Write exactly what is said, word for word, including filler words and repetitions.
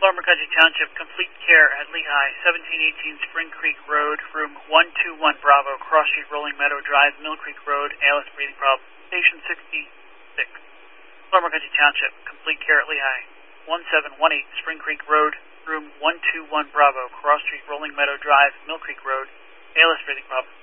Lower McCutcheon Township, complete care at Lehigh, seventeen eighteen Spring Creek Road, room one two one Bravo, Cross Street, Rolling Meadow Drive, Mill Creek Road, A L S breathing problem, station sixty-six. Lower McCutcheon Township, complete care at Lehigh, one seven one eight Spring Creek Road, room one two one Bravo, Cross Street, Rolling Meadow Drive, Mill Creek Road, A L S breathing problem,